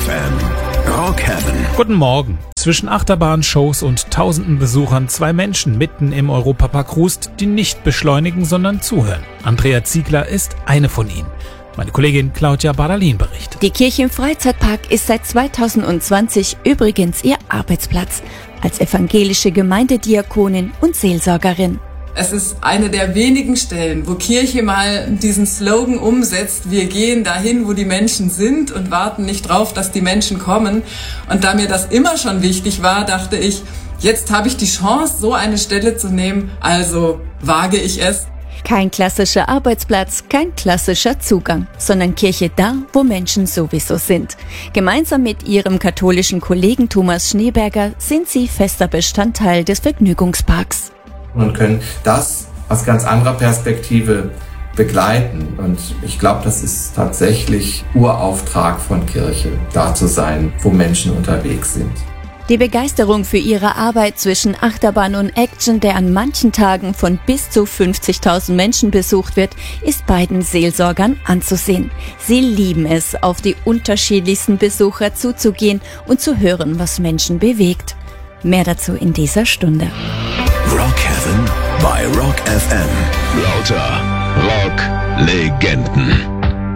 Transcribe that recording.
FM. Rock Heaven. Guten Morgen. Zwischen Achterbahn-Shows und tausenden Besuchern 2 Menschen mitten im Europapark Rust, die nicht beschleunigen, sondern zuhören. Andrea Ziegler ist eine von ihnen. Meine Kollegin Claudia Badalin berichtet. Die Kirche im Freizeitpark ist seit 2020 übrigens ihr Arbeitsplatz als evangelische Gemeindediakonin und Seelsorgerin. Es ist eine der wenigen Stellen, wo Kirche mal diesen Slogan umsetzt: Wir gehen dahin, wo die Menschen sind und warten nicht drauf, dass die Menschen kommen. Und da mir das immer schon wichtig war, dachte ich, jetzt habe ich die Chance, so eine Stelle zu nehmen, also wage ich es. Kein klassischer Arbeitsplatz, kein klassischer Zugang, sondern Kirche da, wo Menschen sowieso sind. Gemeinsam mit ihrem katholischen Kollegen Thomas Schneeberger sind sie fester Bestandteil des Vergnügungsparks. Und können das aus ganz anderer Perspektive begleiten. Und ich glaube, das ist tatsächlich Urauftrag von Kirche, da zu sein, wo Menschen unterwegs sind. Die Begeisterung für ihre Arbeit zwischen Achterbahn und Action, der an manchen Tagen von bis zu 50.000 Menschen besucht wird, ist beiden Seelsorgern anzusehen. Sie lieben es, auf die unterschiedlichsten Besucher zuzugehen und zu hören, was Menschen bewegt. Mehr dazu in dieser Stunde. Rock Heaven bei Rock FM. Lauter Rock-Legenden.